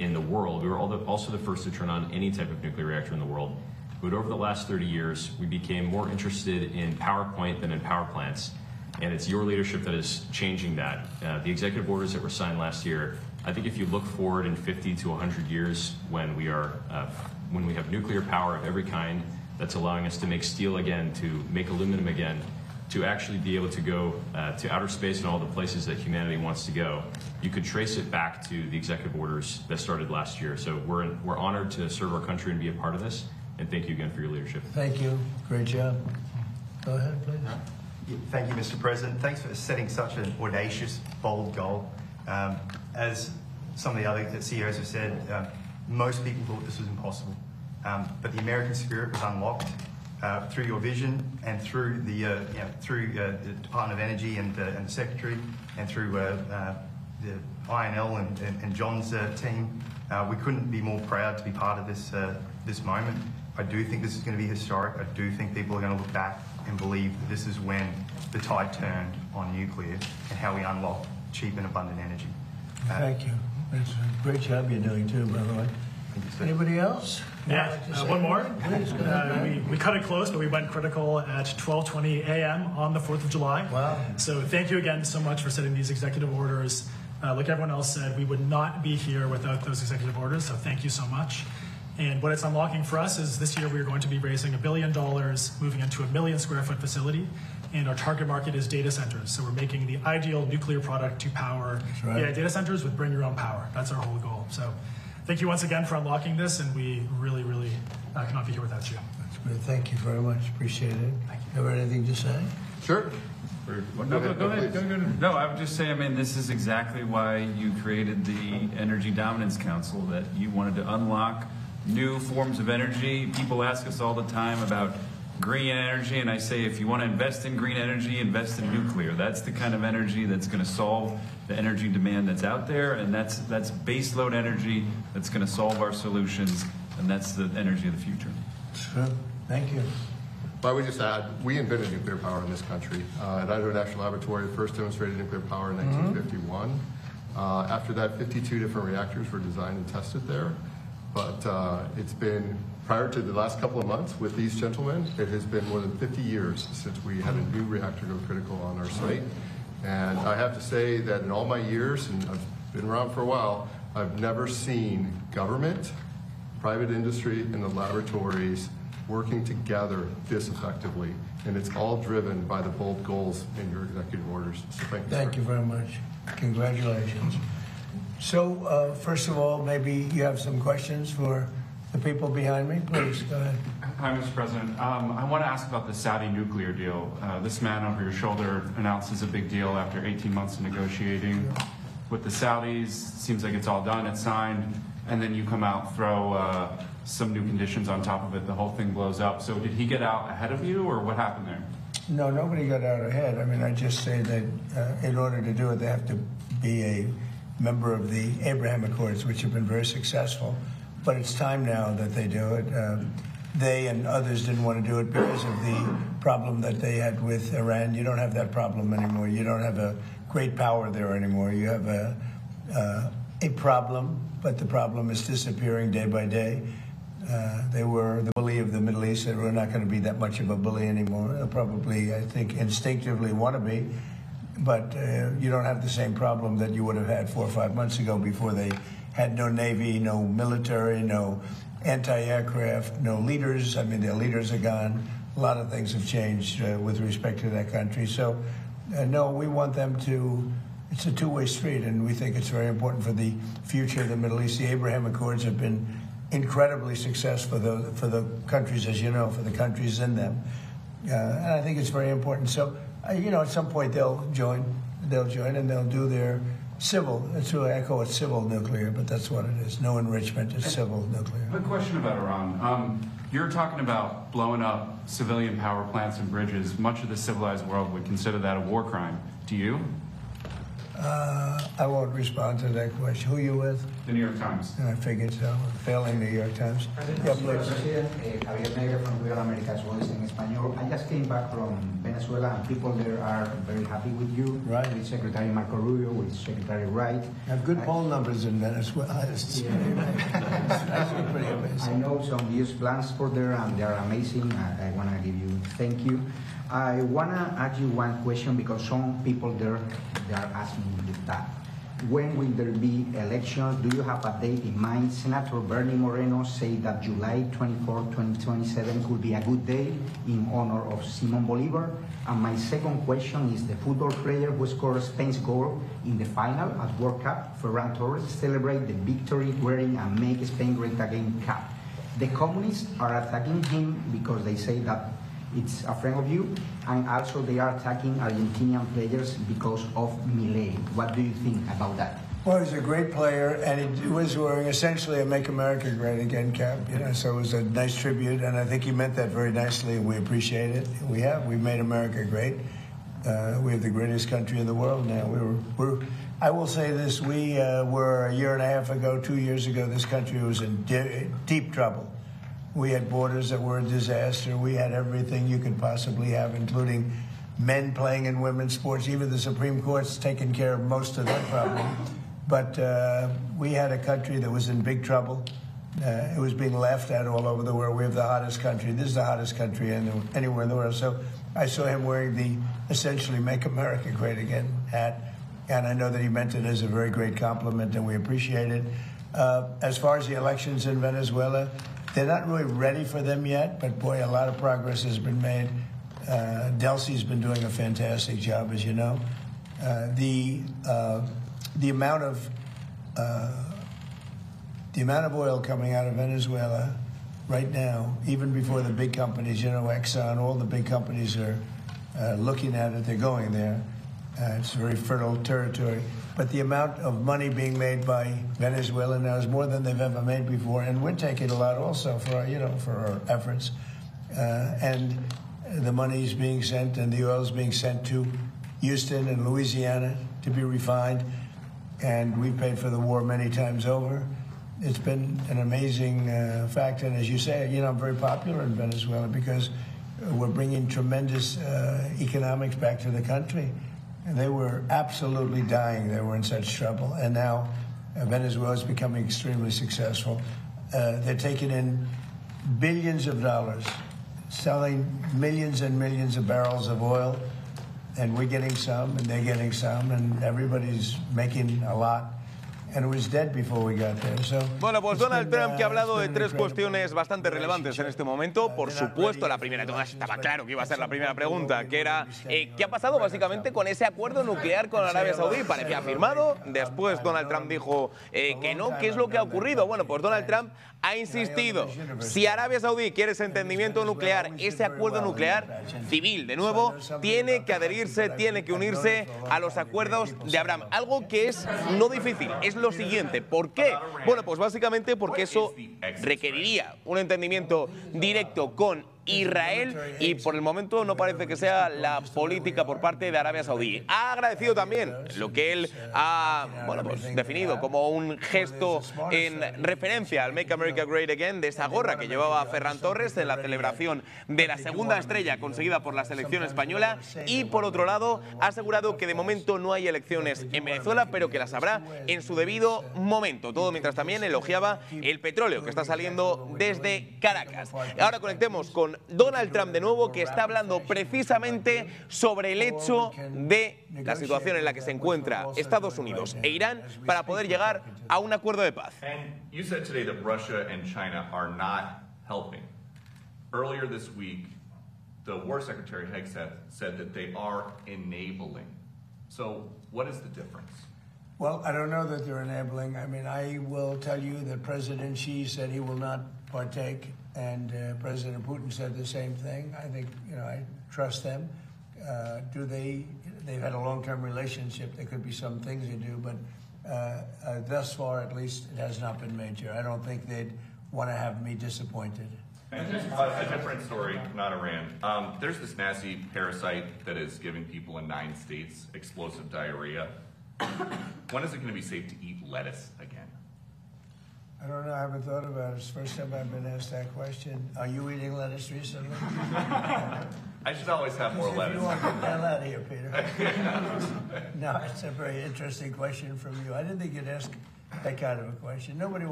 in the world. We were also the first to turn on any type of nuclear reactor in the world. But over the last 30 years, we became more interested in PowerPoint than in power plants. And it's your leadership that is changing that. The executive orders that were signed last year, I think if you look forward in 50 to 100 years when we have nuclear power of every kind that's allowing us to make steel again, to make aluminum again, to actually be able to go to outer space and all the places that humanity wants to go, you could trace it back to the executive orders that started last year. So we're honored to serve our country and be a part of this. And thank you again for your leadership. Thank you. Great job. Go ahead, please. Thank you, Mr. President. Thanks for setting such an audacious, bold goal. As some of the other CEOs have said, most people thought this was impossible. But the American spirit was unlocked through your vision and through the Department of Energy and the Secretary, and through the INL and John's team. We couldn't be more proud to be part of this moment. I do think this is going to be historic. I do think people are going to look back and believe that this is when the tide turned on nuclear and how we unlock cheap and abundant energy. Thank you. It's a great job you're doing too, by the way. Anybody else? Yeah, one more. Please, go ahead. We cut it close, but we went critical at 12:20 a.m. on the 4th of July. Wow. So thank you again so much for setting these executive orders. Like everyone else said, we would not be here without those executive orders, so thank you so much. And what it's unlocking for us is this year we are going to be raising $1 billion, moving into a 1 million square foot facility, and our target market is data centers. So we're making the ideal nuclear product to power AI data centers with bring your own power. That's our whole goal. So thank you once again for unlocking this, and we really, really cannot be here without you. That's great. Thank you very much. Appreciate it. Thank you. Have anything to say? Sure. Go ahead. No, I would just say, I mean, this is exactly why you created the Energy Dominance Council, that you wanted to unlock new forms of energy. People ask us all the time about green energy, and I say, if you want to invest in green energy, invest in nuclear. That's the kind of energy that's going to solve the energy demand that's out there, and that's baseload energy that's going to solve our solutions, and that's the energy of the future. Sure. Thank you. Well, I would just add, we invented nuclear power in this country. At Idaho National Laboratory, first demonstrated nuclear power in 1951. After that, 52 different reactors were designed and tested there. But it's been, prior to the last couple of months with these gentlemen, it has been more than 50 years since we had a new reactor go critical on our site. And I have to say that in all my years, and I've been around for a while, I've never seen government, private industry, and the laboratories working together this effectively. And it's all driven by the bold goals in your executive orders. So thank you. Thank you very much. Congratulations. So, first of all, maybe you have some questions for the people behind me. Please, go ahead. Hi, Mr. President. I want to ask about the Saudi nuclear deal. This man over your shoulder announces a big deal after 18 months of negotiating with the Saudis. Seems like it's all done, it's signed, and then you come out, throw some new conditions on top of it, the whole thing blows up. So did he get out ahead of you, or what happened there? No, nobody got out ahead. I mean, I just say that in order to do it, they have to be a member of the Abraham Accords, which have been very successful. But it's time now that they do it. They and others didn't want to do it because of the problem that they had with Iran. You don't have that problem anymore. You don't have a great power there anymore. You have a problem, but the problem is disappearing day by day. They were the bully of the Middle East, and we're not going to be that much of a bully anymore. They'll probably, I think, instinctively want to be. But you don't have the same problem that you would have had 4 or 5 months ago before they had no Navy, no military, no anti-aircraft, no leaders. I mean, their leaders are gone. A lot of things have changed with respect to that country. So, no, we want them to, it's a two-way street, and we think it's very important for the future of the Middle East. The Abraham Accords have been incredibly successful for the countries, as you know, for the countries in them. And I think it's very important. So, you know, at some point they'll join and they'll do their civil, I call it civil nuclear, but that's what it is. No enrichment, it's civil nuclear. A question about Iran. You're talking about blowing up civilian power plants and bridges. Much of the civilized world would consider that a war crime. Do you? I won't respond to that question. Who are you with? The New York Times. I figured so. Failing New York Times. Yeah, please. President, Javier Negra from Real America's Voice in Español. I just came back from Venezuela, and people there are very happy with you. Right. With Secretary Marco Rubio, with Secretary Wright. Have good poll numbers in Venezuela. It's actually pretty I amazing. know some news plans for there, and they are amazing. I want to give you thank you. I want to ask you one question because some people there they are asking you that. When will there be elections? Do you have a date in mind? Senator Bernie Moreno said that July 24, 2027 could be a good day in honor of Simon Bolivar. And my second question is the football player who scored Spain's goal in the final at World Cup, Ferran Torres, celebrate the victory wearing a Make Spain Great Again cap. The communists are attacking him because they say that it's a friend of you, and also they are attacking Argentinian players because of Milei. What do you think about that? Well, he's a great player, and he was wearing essentially a "Make America Great Again" cap. So it was a nice tribute, and I think he meant that very nicely, and we appreciate it. We've made America great. We have the greatest country in the world now. I will say this: we were a year and a half ago, 2 years ago, this country was in deep trouble. We had borders that were a disaster. We had everything you could possibly have, including men playing in women's sports. Even the Supreme Court's taken care of most of that problem. But we had a country that was in big trouble. It was being laughed at all over the world. We have the hottest country. This is the hottest country anywhere in the world. So I saw him wearing the essentially "Make America Great Again" hat. And I know that he meant it as a very great compliment, and we appreciate it. As far as the elections in Venezuela, they're not really ready for them yet, but boy, a lot of progress has been made. Delcy's been doing a fantastic job, as you know. The amount of oil coming out of Venezuela right now, even before the big companies, Exxon, all the big companies are looking at it. They're going there. It's very fertile territory. But the amount of money being made by Venezuela now is more than they've ever made before, and we're taking a lot also for our efforts. And the money is being sent, and the oil is being sent to Houston and Louisiana to be refined. And we paid for the war many times over. It's been an amazing fact, and as you say, I'm very popular in Venezuela because we're bringing tremendous economics back to the country. And they were absolutely dying. They were in such trouble. And now Venezuela is becoming extremely successful. They're taking in billions of dollars, selling millions and millions of barrels of oil. And we're getting some, and they're getting some, and everybody's making a lot. And it was dead before we got there. Bueno, pues Donald Trump, que ha hablado de tres cuestiones bastante relevantes en este momento. Por supuesto, la primera de todas estaba claro que iba a ser la primera pregunta, que era ¿qué ha pasado básicamente con ese acuerdo nuclear con Arabia Saudí? Parecía firmado, después Donald Trump dijo que no. ¿Qué es lo que ha ocurrido? Bueno, pues Donald Trump ha insistido, si Arabia Saudí quiere ese entendimiento nuclear, ese acuerdo nuclear civil, de nuevo, tiene que adherirse, tiene que unirse a los acuerdos de Abraham. Algo que es no difícil, es lo siguiente. ¿Por qué? Bueno, pues básicamente porque eso requeriría un entendimiento directo con Israel y por el momento no parece que sea la política por parte de Arabia Saudí. Ha agradecido también lo que él ha definido como un gesto en referencia al Make America Great Again de esa gorra que llevaba Ferran Torres en la celebración de la segunda estrella conseguida por la selección española y por otro lado ha asegurado que de momento no hay elecciones en Venezuela pero que las habrá en su debido momento. Todo mientras también elogiaba el petróleo que está saliendo desde Caracas. Ahora conectemos con Donald Trump de nuevo, que está hablando precisamente sobre el hecho de la situación en la que se encuentra Estados Unidos e Irán para poder llegar a un acuerdo de paz. And you said today that Russia and China are not helping. Earlier this week, the War Secretary Hegseth said that they are enabling. So what is the difference? Well, I don't know that they're enabling. I mean, I will tell you that President Xi said he will not partake, and President Putin said the same thing. I think, I trust them. They've had a long-term relationship. There could be some things they do, but thus far, at least, it has not been major. I don't think they'd want to have me disappointed. A different story, not Iran. There's this nasty parasite that is giving people in 9 states explosive diarrhea. When is it going to be safe to eat lettuce again? I don't know. I haven't thought about it. It's the first time I've been asked that question. Are you eating lettuce recently? I should always have more If lettuce. you want to get the hell out of here, Peter. No, it's a very interesting question from you. I didn't think you'd ask that kind of a question. Nobody